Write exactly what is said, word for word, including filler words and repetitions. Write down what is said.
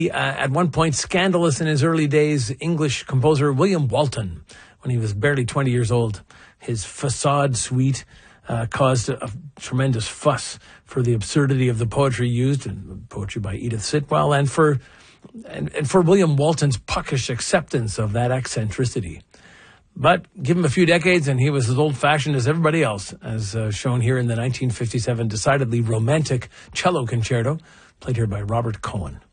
Uh, at one point, scandalous in his early days, English composer William Walton, when he was barely twenty years old. His Facade Suite uh, caused a, a tremendous fuss for the absurdity of the poetry used, and poetry by Edith Sitwell, and for and, and for William Walton's puckish acceptance of that eccentricity. But give him a few decades and he was as old-fashioned as everybody else, as uh, shown here in the nineteen fifty-seven decidedly romantic cello concerto, played here by Robert Cohen.